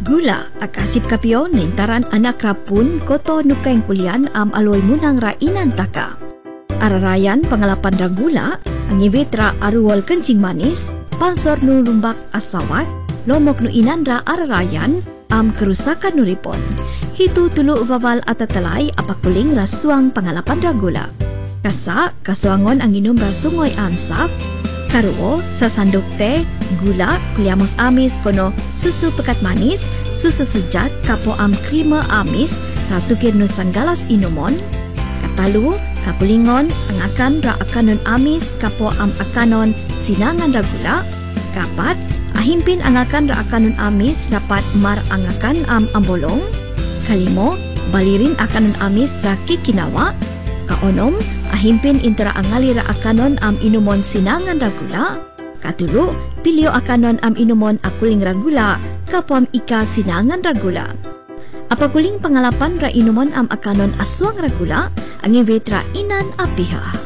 Gula akasip kapio nintaran anak rapun koto nukeng kulian aloy munang rainan taka. Ararayan pangalapan ra gula ang ibitra aruwal kencing manis pansor nu lumbak asawat lomok nu inandra ararayan kerusakan nuripon. Hitu tulu ubabal atatalay apakuling rasuang pangalapan ra gula. Kasuangon ang inom rasungoy ansap karuo sa sandok teh gula kuliamos amis kono susu pekat manis susu sejat kapo krima amis ratukir nu sanggalas inumon katalu kapulingon ang akan ra akanon amis kapo akanon sinangan ra gula kapat ahimpin ang akan ra akanon amis rapat mar ang akan ambolong kalimo balirin akanon amis ra kikinawa kaonom ahimpin intera angali ra akanon inumon sinangan ra gula katulu pilyo akanon inumon akuling ra gula kapom ika sinangan ra gula. Apakuling pangalapan ra inumon akanon aswang ra gula ang ivetra inan apiha.